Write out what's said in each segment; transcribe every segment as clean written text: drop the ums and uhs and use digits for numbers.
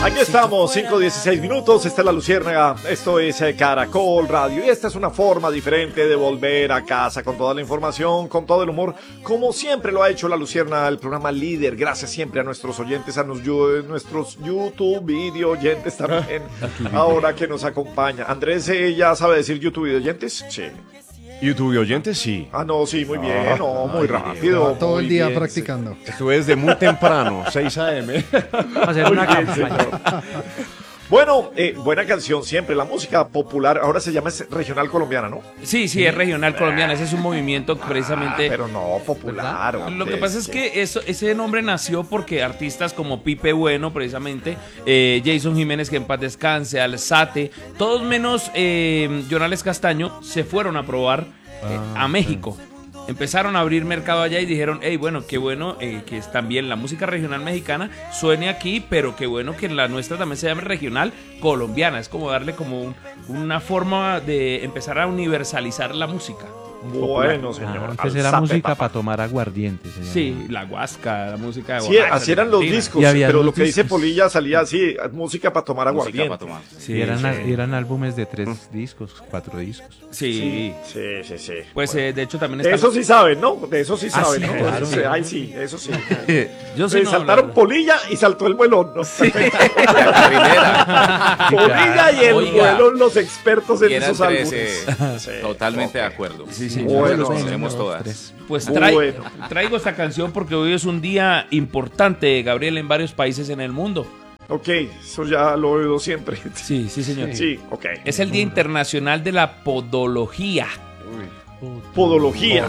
Aquí estamos, 5:16 minutos, esta es La Luciérnaga, esto es Caracol Radio y esta es una forma diferente de volver a casa con toda la información, con todo el humor, como siempre lo ha hecho La Luciérnaga, el programa líder. Gracias siempre a nuestros oyentes, a nuestros YouTube video oyentes también, ahora que nos acompaña. Andrés ya sabe decir YouTube video oyentes, sí. YouTube oyentes, sí. Ah, no, sí, muy bien, no, muy rápido. Todo el día bien, practicando. Sí. Estuve desde muy temprano, 6 a.m. Hacer una campaña. Bueno, buena canción siempre, la música popular, ahora se llama regional colombiana, ¿no? Sí, es regional colombiana, ese es un movimiento precisamente. Pero no popular. Lo que pasa es que ese nombre nació porque artistas como Pipe Bueno, precisamente, Jason Jiménez, que en paz descanse, Alzate, todos menos Jonales Castaño, se fueron a probar a México. Empezaron a abrir mercado allá y dijeron, hey, bueno, qué bueno que es también la música regional mexicana suene aquí, pero qué bueno que la nuestra también se llame regional colombiana. Es como darle como una forma de empezar a universalizar la música. Bueno, señor. Antes era música para tomar aguardiente. Sí, la guasca, la música de sí, así eran los discos, pero lo que dice Polilla salía así, música para tomar aguardiente. Sí, eran álbumes de 3 discos, 4 discos. Sí. Pues bueno. De hecho también está... De eso sí saben, ¿no? De eso sí saben, sí, ¿no? Claro. Ay, sí, eso sí. Yo sí saltaron Polilla y saltó el vuelón, ¿no? Sí. La primera. Polilla y el vuelón, los expertos en esos álbumes. Totalmente de acuerdo. Sí. Bueno, tenemos todas. Pues traigo esta canción porque hoy es un día importante, Gabriel, en varios países en el mundo. Ok, eso ya lo he oído siempre. Sí, señor. Sí, ok. Es el Día Internacional de la Podología. Podología.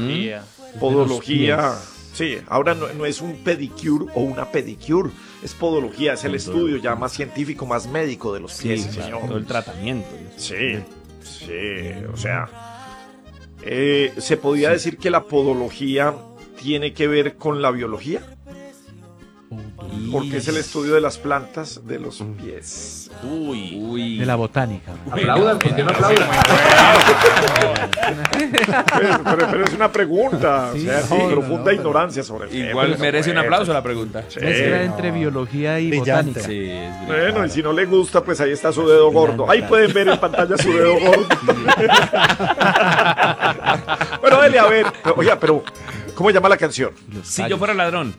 Podología. Sí, ahora no es un pedicure o una pedicure, es podología, es el estudio ya más científico, más médico de los pies, señor. Todo el tratamiento. Sí, o sea... ¿se podía decir que la podología tiene que ver con la biología? Porque es el estudio de las plantas de los pies. Uy. De la botánica. Aplaudan, que no aplaudan. Pero es una pregunta, o sea, profunda ignorancia sobre el tema. Igual merece un aplauso la pregunta. Sí. Mezcla entre biología y Brillante. botánica. Sí, Bueno, y si no le gusta, pues ahí está su dedo gordo. Ahí pueden ver en pantalla su dedo gordo. Bueno, dele a ver. Oiga, pero ¿cómo se llama la canción? Si yo fuera ladrón.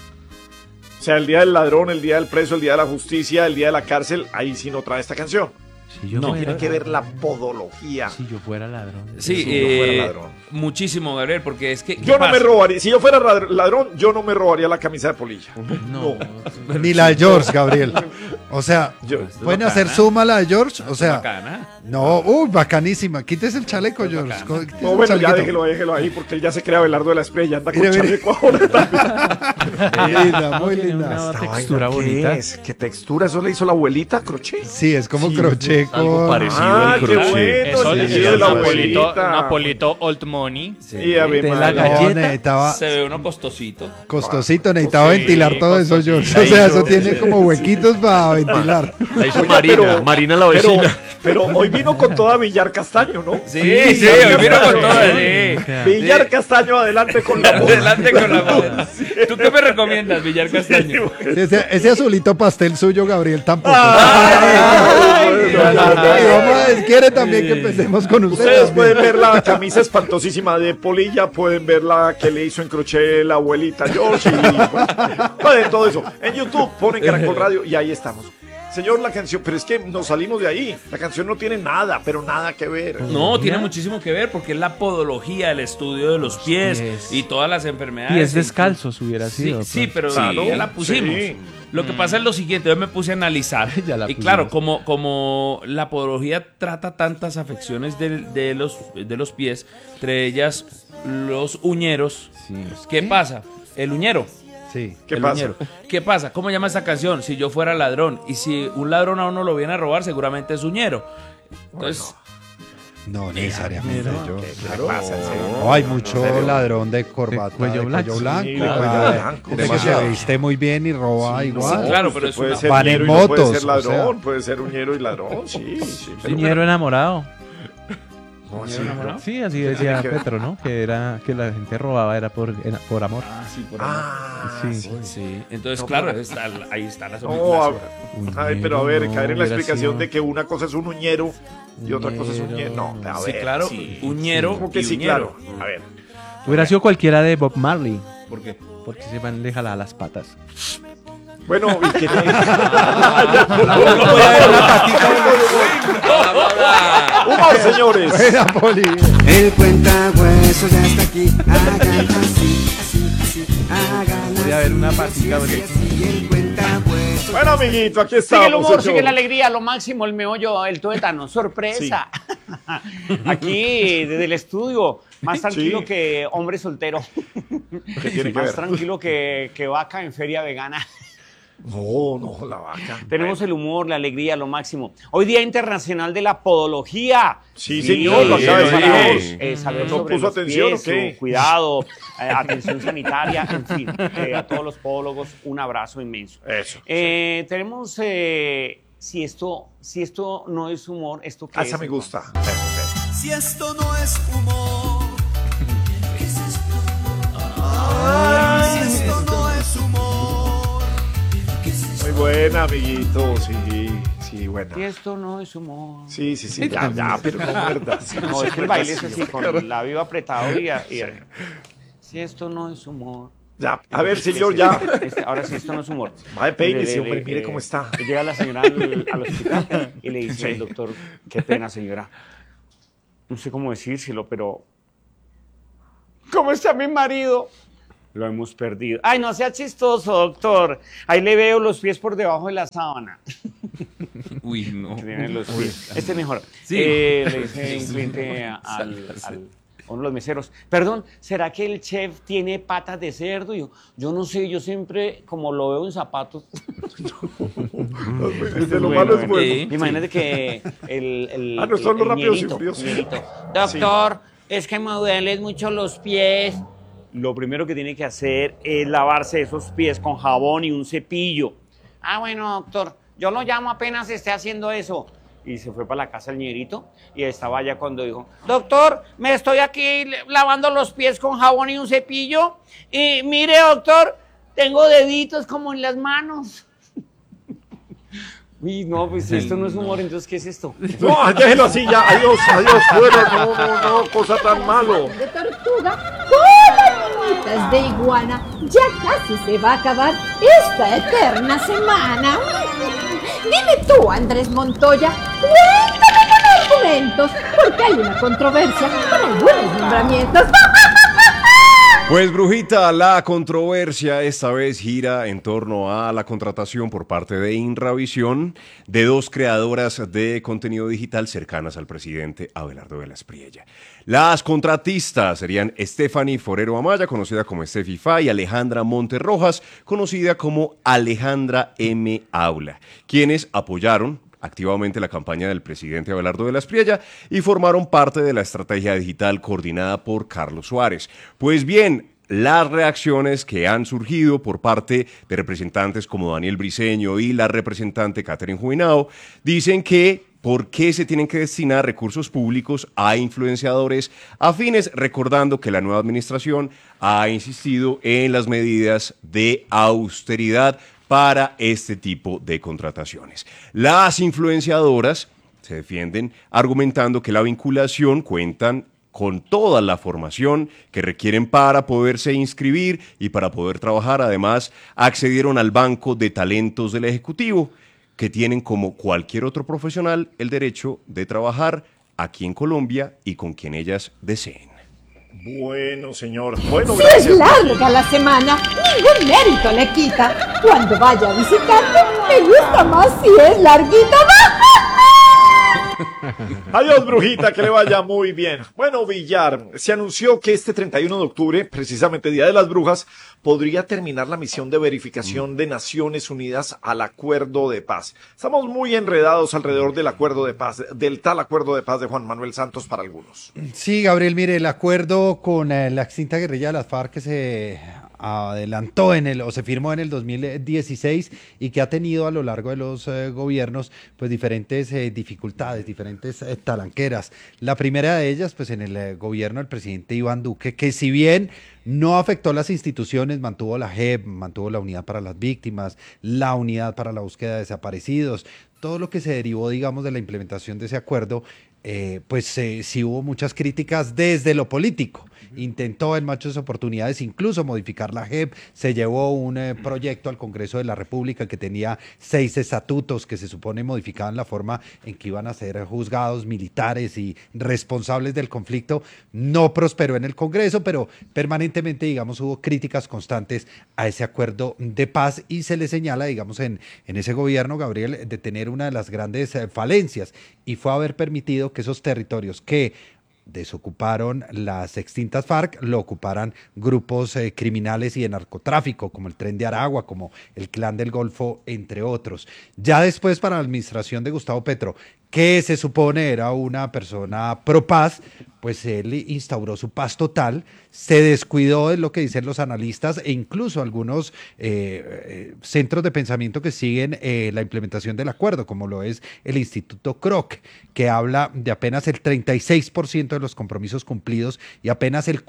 O sea, el día del ladrón, el día del preso, el día de la justicia, el día de la cárcel, ahí sí no trae esta canción. Si yo No, fuera, tiene que ver la podología. Si yo fuera ladrón. Sí, Si yo fuera ladrón. Muchísimo, Gabriel, porque es que... Yo no me robaría, si yo fuera ladrón, yo no me robaría la camisa de Polilla. No. Ni la de George, Gabriel. O sea, ¿pueden bacana. hacer suma la de George? O sea, Bacana. no, bacanísima. Quítese el chaleco, George. Quítese No, el bueno, ya chalequito. déjelo ahí, porque él ya se crea Belardo de la Estrella, anda con Mire, mire. chaleco ahora también. Linda, muy Tiene linda. una Esta textura vaina, ¿qué bonita. es? ¿Qué textura? ¿Eso le hizo la abuelita, crochet? Sí, es como crochet algo con... parecido. Ah, el qué crochet. bueno. Eso el le sentido de la abuelita. Napolito Old Money. Y a ver, De la madre. galleta. necesitaba Se ve uno costosito. costosito, necesitaba Sí, ventilar todo eso, George. O costosito. sea, eso tiene como huequitos para ventilar. La hizo Oiga, Marina, Marina la vecina. Pero hoy vino con toda Villar Castaño, ¿no? Sí, hoy vino con todo. Sí. Villar Castaño, adelante con la voz. Adelante con la voz. ¿Tú qué me recomiendas, Villar Castaño? Ese azulito pastel suyo, Gabriel, tampoco. Ay, Y vamos a quiere también que empecemos con Ustedes ustedes. pueden ver la camisa espantosísima de Polilla, pueden ver la que le hizo en crochet la abuelita George. Pueden todo eso. En YouTube ponen Caracol Radio y ahí estamos. Señor, la canción, pero es que nos salimos de ahí. La canción no tiene nada, pero nada que ver. No, tiene muchísimo que ver porque es la podología, el estudio de los pies y todas las enfermedades. Pies descalzos hubiera sido. Sí, pero Claro, ya la pusimos. sí. Lo que pasa es lo siguiente, yo me puse a analizar. Ya la Y pusimos. claro, como la podología trata tantas afecciones de los pies, entre ellas los uñeros, ¿qué pasa? El uñero. Sí. ¿Qué el pasa? uñero. ¿Qué pasa? ¿Cómo llama esa canción? Si yo fuera ladrón. Y si un ladrón a uno lo viene a robar, seguramente es uñero. Entonces, No necesariamente, George. ¿Qué pasa? No, hay mucho ladrón de corbata, De cuello blanco. blanco, Sí, claro. cuello blanco. Gente que se viste muy bien y roba igual. sí, claro, pero es puede una- ser Van en uñero y no puede motos, ser o ladrón, sea. puede ser uñero y ladrón, sí. pero- Piñero enamorado. ¿Uñero enamorado? Sí, así decía Petro, ¿no? Que la gente robaba era por amor. Sí, por amor. Sí. Sí, entonces, No, claro, pero- ahí está la No, Uñero, pero a ver, no, caer en la hubiera explicación sido- de que una cosa es un uñero y otra cosa es un Uñero. ñero. No, a Sí, ver. claro, uñero ¿Cómo que y sí, uñero. claro? A ver. Hubiera sido cualquiera de Bob Marley, ¿Por qué? porque se van de jalar las patas. Bueno, ¿y qué ¡Humor, señores! Buena, Poli. El cuentahueso ya está aquí. Hagan así, hagan Podría haber una patica porque así. El cuentahueso. Bueno, amiguito, aquí Sigue estamos. el humor, señor. sigue la alegría, lo máximo, el meollo, el tuétano, sorpresa. Aquí, desde el estudio, más tranquilo Sí. que hombre soltero, ¿Qué tiene que más ver? tranquilo que vaca en feria vegana. No, la vaca. Tenemos el humor, la alegría, lo máximo. Hoy Día Internacional de la Podología. Sí, señor, lo acaba de decir para, Dios. saber ¿No sobre puso los atención pies, o qué? su cuidado, atención sanitaria, en fin. A todos los podólogos, un abrazo inmenso. Eso. Tenemos, si esto no es humor, ¿esto qué es? Esa me gusta. entonces? Eso, eso. Si esto no es humor, ¿qué es esto? Si esto no es humor, ¿qué es esto? Muy buena, amiguito. Sí, buena. Si esto no es humor. Sí, ya, pero no muerdas. No, es que el baile es así, con el labio apretado y si esto no es humor. Ya, a ver, señor, ya. Ahora sí, esto no es humor. Va de peínese, hombre, mire cómo está. Llega la señora al hospital y le dice Sí. el doctor, qué pena, señora. No sé cómo decírselo, pero... ¿Cómo está mi marido? Lo hemos perdido. Ay, no sea chistoso, doctor. Ahí le veo los pies por debajo de la sábana. Uy, no. Tiene los pies. Este es mejor. Sí. Le dice un cliente a uno de los meseros, perdón, ¿será que el chef tiene patas de cerdo? Y yo no sé, yo siempre, como lo veo en zapatos. De lo malo es bueno. Sí. Imagínate que el Ah, no, son los el Rápidos y ñerito, Furiosos. ñerito, doctor, es que me duelen mucho los pies. Lo primero que tiene que hacer es lavarse esos pies con jabón y un cepillo. Ah, bueno, doctor, yo lo llamo apenas esté haciendo eso. Y se fue para la casa el ñerito y estaba allá cuando dijo, doctor, me estoy aquí lavando los pies con jabón y un cepillo. Y mire, doctor, tengo deditos como en las manos. Uy, no, pues esto no es humor, entonces, ¿qué es esto? No, déjelo así ya. Adiós, fuera. No, cosa tan malo. De tortuga con manitas de iguana. Ya casi se va a acabar esta eterna semana. Dime tú, Andrés Montoya, cuéntame con argumentos, porque hay una controversia con algunos nombramientos. Pues Brujita, la controversia esta vez gira en torno a la contratación por parte de Inravisión de dos creadoras de contenido digital cercanas al presidente Abelardo de la Espriella. Las contratistas serían Stephanie Forero Amaya, conocida como Steffi Fa, y Alejandra Monterrojas, conocida como Alejandra M. Aula, quienes apoyaron activamente la campaña del presidente Abelardo de la Espriella y formaron parte de la estrategia digital coordinada por Carlos Suárez. Pues bien, las reacciones que han surgido por parte de representantes como Daniel Briceño y la representante Catherine Juinao dicen que ¿por qué se tienen que destinar recursos públicos a influenciadores afines? Recordando que la nueva administración ha insistido en las medidas de austeridad para este tipo de contrataciones. Las influenciadoras se defienden argumentando que la vinculación cuentan con toda la formación que requieren para poderse inscribir y para poder trabajar. Además, accedieron al banco de talentos del Ejecutivo, que tienen como cualquier otro profesional el derecho de trabajar aquí en Colombia y con quien ellas deseen. Bueno, señor. Bueno, Si es gracias. larga la semana, ningún mérito le quita. Cuando vaya a visitarte, me gusta más si es larguita. Adiós, Brujita, que le vaya muy bien. Bueno, Villar, se anunció que este 31 de octubre, precisamente Día de las Brujas, podría terminar la misión de verificación de Naciones Unidas al Acuerdo de Paz. Estamos muy enredados alrededor del Acuerdo de Paz, del tal Acuerdo de Paz de Juan Manuel Santos para algunos. Sí, Gabriel, mire, el acuerdo con la extinta guerrilla de las FARC que se adelantó o se firmó en el 2016 y que ha tenido a lo largo de los gobiernos pues diferentes dificultades, diferentes talanqueras. La primera de ellas pues en el gobierno del presidente Iván Duque, que si bien no afectó las instituciones, mantuvo la JEP, mantuvo la unidad para las víctimas, la unidad para la búsqueda de desaparecidos, todo lo que se derivó, digamos, de la implementación de ese acuerdo, sí hubo muchas críticas desde lo político. Intentó en muchas oportunidades incluso modificar la JEP, se llevó un proyecto al Congreso de la República que tenía 6 estatutos que se supone modificaban la forma en que iban a ser juzgados militares y responsables del conflicto. No prosperó en el Congreso, pero permanentemente, digamos, hubo críticas constantes a ese acuerdo de paz y se le señala, digamos, en ese gobierno, Gabriel, de tener una de las grandes falencias y fue haber permitido que esos territorios que desocuparon las extintas FARC, lo ocuparan grupos criminales y de narcotráfico, como el Tren de Aragua, como el Clan del Golfo, entre otros. Ya después, para la administración de Gustavo Petro, que se supone era una persona pro paz, pues él instauró su paz total, se descuidó de lo que dicen los analistas e incluso algunos centros de pensamiento que siguen la implementación del acuerdo, como lo es el Instituto Kroc, que habla de apenas el 36% de los compromisos cumplidos y apenas el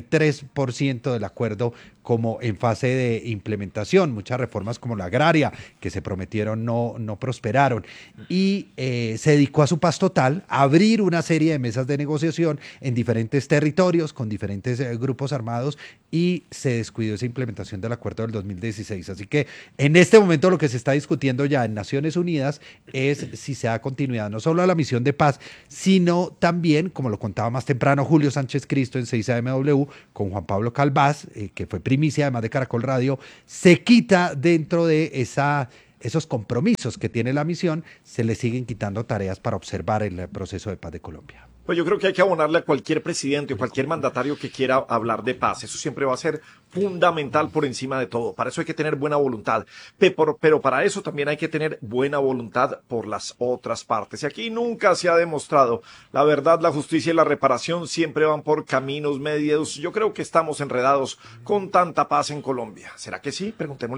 43% del acuerdo como en fase de implementación. Muchas reformas como la agraria que se prometieron no prosperaron y se dedicó a su paz total, a abrir una serie de mesas de negociación en diferentes territorios con diferentes grupos armados y se descuidó esa implementación del acuerdo del 2016. Así que en este momento lo que se está discutiendo ya en Naciones Unidas es si se da continuidad no solo a la misión de paz, sino también, como lo contaba más temprano Julio Sánchez Cristo en 6AMW con Juan Pablo Calvás, que fue primicia además de Caracol Radio, se quita dentro de esos compromisos que tiene la misión, se le siguen quitando tareas para observar el proceso de paz de Colombia. Pues yo creo que hay que abonarle a cualquier presidente o cualquier mandatario que quiera hablar de paz. Eso siempre va a ser fundamental por encima de todo. Para eso hay que tener buena voluntad. Pero para eso también hay que tener buena voluntad por las otras partes. Y aquí nunca se ha demostrado. La verdad, la justicia y la reparación siempre van por caminos medios. Yo creo que estamos enredados con tanta paz en Colombia. ¿Será que sí? Preguntémosle.